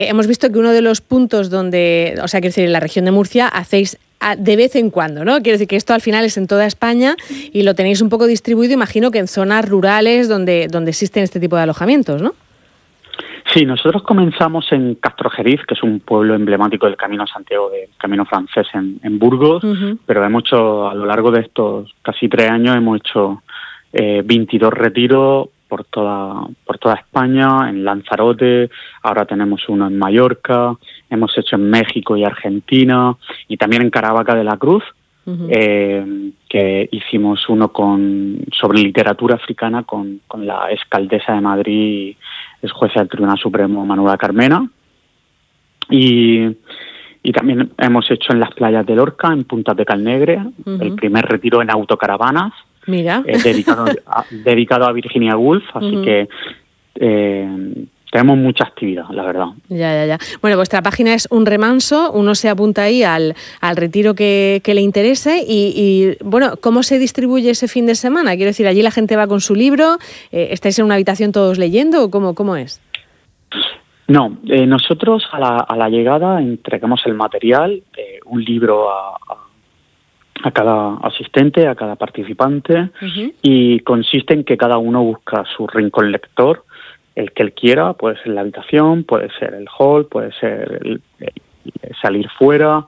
Hemos visto que uno de los puntos donde, o sea, quiero decir, en la región de Murcia hacéis de vez en cuando, ¿no? Quiero decir que esto al final es en toda España y lo tenéis un poco distribuido, imagino que en zonas rurales donde existen este tipo de alojamientos, ¿no? Sí, nosotros comenzamos en Castrojeriz, que es un pueblo emblemático del Camino Santiago, del Camino Francés en Burgos, pero hemos hecho, a lo largo de estos casi 3 años, hemos hecho 22 retiros por toda España, en Lanzarote, ahora tenemos uno en Mallorca, hemos hecho en México y Argentina, y también en Caravaca de la Cruz, que hicimos uno sobre literatura africana con la exalcaldesa de Madrid, es jueza del Tribunal Supremo Manuela Carmena, y también hemos hecho en las playas de Lorca, en Punta de Calnegre, el primer retiro en autocaravanas. Mira. Dedicado a Virginia Woolf, así que tenemos mucha actividad, la verdad. Ya. Bueno, vuestra página es Un Remanso, uno se apunta ahí al retiro que le interese y, bueno, ¿cómo se distribuye ese fin de semana? Quiero decir, ¿allí la gente va con su libro? ¿Estáis en una habitación todos leyendo o cómo es? No, nosotros a la llegada entregamos el material, un libro a cada asistente, a cada participante, y consiste en que cada uno busca su rincón lector, el que él quiera, puede ser la habitación, puede ser el hall, puede ser el salir fuera,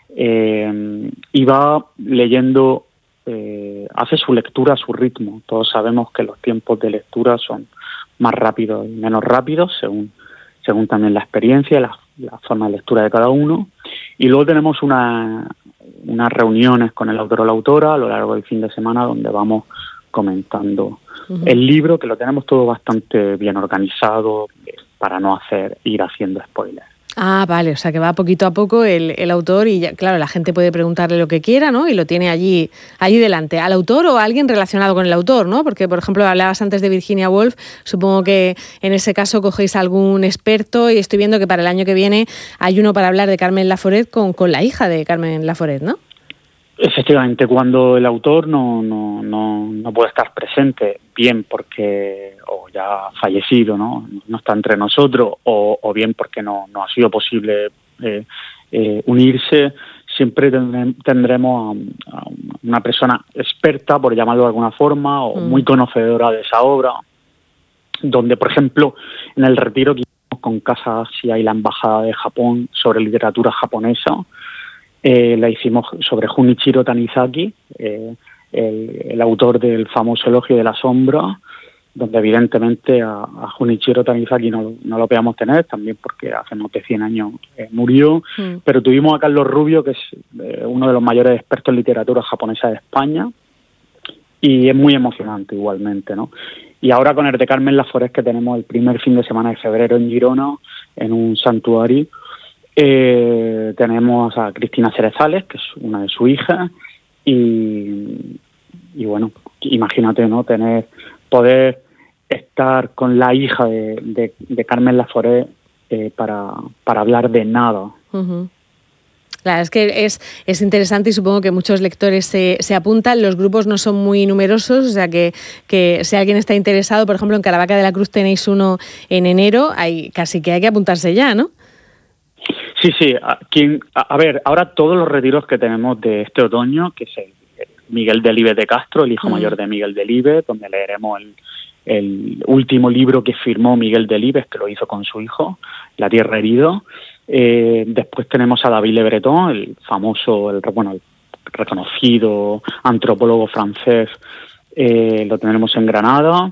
y va leyendo, hace su lectura a su ritmo. Todos sabemos que los tiempos de lectura son más rápidos y menos rápidos, según también la experiencia, la forma de lectura de cada uno. Y luego tenemos unas reuniones con el autor o la autora a lo largo del fin de semana donde vamos comentando el libro, que lo tenemos todo bastante bien organizado para no ir haciendo spoilers. Ah, vale, o sea que va poquito a poco el autor y ya, claro, la gente puede preguntarle lo que quiera, ¿no? Y lo tiene allí delante, al autor o a alguien relacionado con el autor, ¿no? Porque, por ejemplo, hablabas antes de Virginia Woolf, supongo que en ese caso cogéis algún experto y estoy viendo que para el año que viene hay uno para hablar de Carmen Laforet con la hija de Carmen Laforet, ¿no? Efectivamente, cuando el autor no puede estar presente, bien porque o ya ha fallecido, no está entre nosotros, o bien porque no ha sido posible unirse, siempre tendremos a una persona experta, por llamarlo de alguna forma, o muy conocedora de esa obra, donde, por ejemplo, en el retiro que hicimos con Casa Asia y la Embajada de Japón sobre literatura japonesa, la hicimos sobre Junichiro Tanizaki, el autor del famoso Elogio de la Sombra, donde evidentemente a Junichiro Tanizaki no lo podíamos tener, también porque hace más de 100 años murió, pero tuvimos a Carlos Rubio, que es uno de los mayores expertos en literatura japonesa de España, y es muy emocionante igualmente, ¿no? Y ahora con el de Carmen Laforet, que tenemos el primer fin de semana de febrero en Girona, en un santuario, tenemos a Cristina Cerezales, que es una de sus hijas, y bueno, imagínate, ¿no? Poder estar con la hija de Carmen Laforet para hablar de nada. Claro, es que es interesante y supongo que muchos lectores se apuntan. Los grupos no son muy numerosos, o sea que si alguien está interesado, por ejemplo, en Caravaca de la Cruz tenéis uno en enero, casi que hay que apuntarse ya, ¿no? Sí. A ver, ahora todos los retiros que tenemos de este otoño, que es el Miguel Delibes de Castro, el hijo mayor de Miguel Delibes, donde leeremos el último libro que firmó Miguel Delibes, que lo hizo con su hijo, La Tierra Herida. Después tenemos a David Le Breton, el famoso, el reconocido antropólogo francés, lo tendremos en Granada.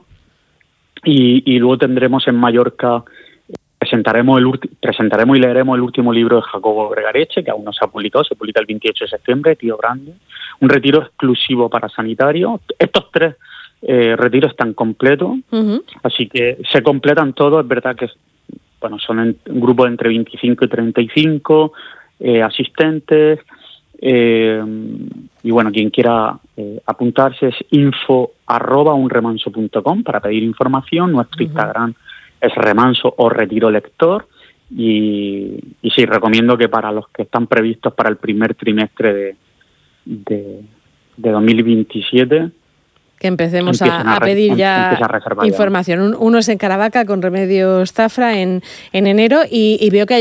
Y luego tendremos en Mallorca, presentaremos y leeremos el último libro de Jacobo Vergareche, que aún no se ha publicado, se publica el 28 de septiembre, Tío Grande, un retiro exclusivo para sanitarios. Estos 3 retiros están completos, así que se completan todos. Es verdad que son un grupo de entre 25 y 35 asistentes, y bueno, quien quiera apuntarse es info@unremanso.com para pedir información. Nuestro Instagram es remanso o retiro lector, y sí, recomiendo que para los que están previstos para el primer trimestre de 2027 que empecemos a pedir ya información. Uno es en Caravaca con Remedios Zafra en enero y veo que